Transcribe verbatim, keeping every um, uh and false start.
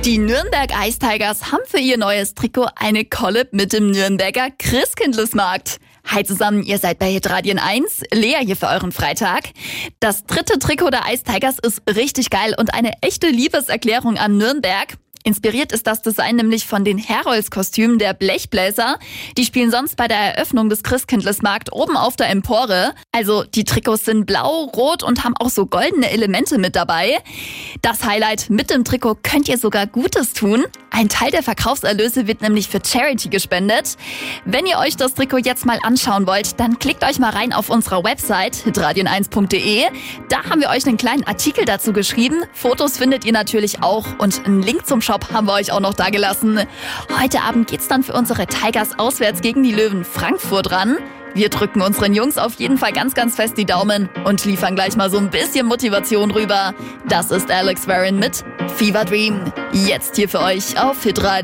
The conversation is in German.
Die Nürnberg Ice Tigers haben für ihr neues Trikot eine Collab mit dem Nürnberger Christkindlesmarkt. Hi zusammen, ihr seid bei Hitradion eins, Lea hier für euren Freitag. Das dritte Trikot der Ice Tigers ist richtig geil und eine echte Liebeserklärung an Nürnberg. Inspiriert ist das Design nämlich von den Herolds-Kostümen der Blechbläser. Die spielen sonst bei der Eröffnung des Christkindlesmarkt oben auf der Empore. Also die Trikots sind blau, rot und haben auch so goldene Elemente mit dabei. Das Highlight: mit dem Trikot könnt ihr sogar Gutes tun. Ein Teil der Verkaufserlöse wird nämlich für Charity gespendet. Wenn ihr euch das Trikot jetzt mal anschauen wollt, dann klickt euch mal rein auf unserer Website hitradion eins punkt de. Da haben wir euch einen kleinen Artikel dazu geschrieben. Fotos findet ihr natürlich auch und einen Link zum Shop haben wir euch auch noch da gelassen. Heute Abend geht's dann für unsere Tigers auswärts gegen die Löwen Frankfurt ran. Wir drücken unseren Jungs auf jeden Fall ganz, ganz fest die Daumen und liefern gleich mal so ein bisschen Motivation rüber. Das ist Alex Warren mit Fever Dream. Jetzt hier für euch auf Hitradion.